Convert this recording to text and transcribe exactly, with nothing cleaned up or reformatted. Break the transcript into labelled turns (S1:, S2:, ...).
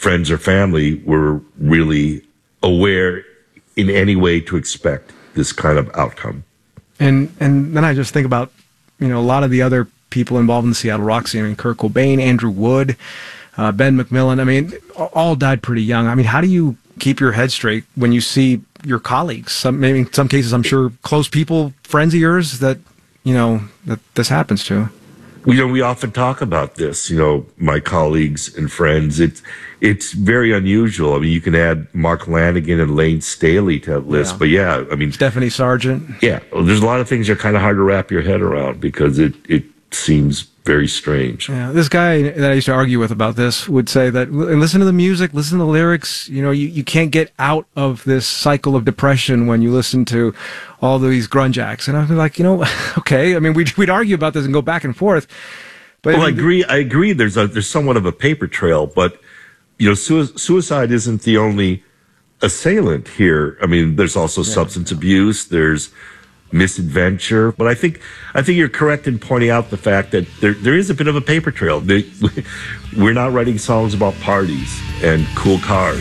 S1: friends or family were really aware in any way to expect this kind of outcome.
S2: And and then I just think about, you know, a lot of the other people involved in the Seattle rock scene. I mean, Kurt Cobain, Andrew Wood, uh, Ben McMillan. I mean, all died pretty young. I mean, how do you keep your head straight when you see your colleagues, some, maybe in some cases, I'm sure, close people, friends of yours that, you know, that this happens to?
S1: You know, we often talk about this, you know, my colleagues and friends. It's it's very unusual. I mean, you can add Mark Lanigan and Lane Staley to that list. Yeah. But yeah, I mean...
S2: Stephanie Sargent.
S1: Yeah. Well, there's a lot of things that are kind of hard to wrap your head around because it, it seems very strange.
S2: Yeah. This guy that I used to argue with about this would say that, listen to the music, listen to the lyrics. You know, you, you can't get out of this cycle of depression when you listen to all these grunge acts. And I'd be like, you know, okay. I mean, we'd, we'd argue about this and go back and forth. But
S1: well, I agree. I agree. There's a, there's somewhat of a paper trail, but you know, sui- suicide isn't the only assailant here. I mean, there's also yeah. substance abuse. There's misadventure. But I think I think you're correct in pointing out the fact that there there is a bit of a paper trail. They, we're not writing songs about parties and cool cars.